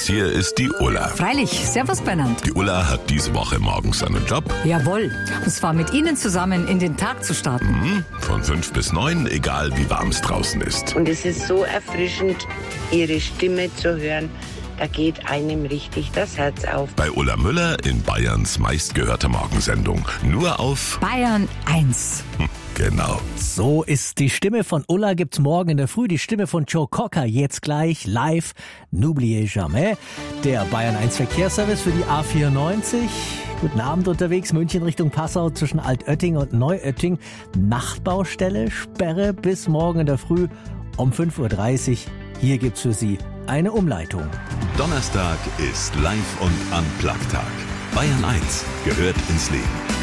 Das hier ist die Ulla. Freilich, servus Bernhard. Die Ulla hat diese Woche morgens einen Job. Jawohl, und zwar mit Ihnen zusammen in den Tag zu starten. Von 5 bis 9, egal wie warm es draußen ist. Und es ist so erfrischend, Ihre Stimme zu hören. Da geht einem richtig das Herz auf. Bei Ulla Müller in Bayerns meistgehörter Morgensendung. Nur auf Bayern 1. Genau. So ist die Stimme von Ulla, gibt's morgen in der Früh. Die Stimme von Joe Cocker jetzt gleich live. N'oubliez jamais. Der Bayern 1 Verkehrsservice für die A94. Guten Abend unterwegs. München Richtung Passau zwischen Altötting und Neuötting. Nachtbaustelle, Sperre bis morgen in der Früh um 5:30 Uhr. Hier gibt's für Sie eine Umleitung. Donnerstag ist Live- und Unplugged-Tag. Bayern 1 gehört ins Leben.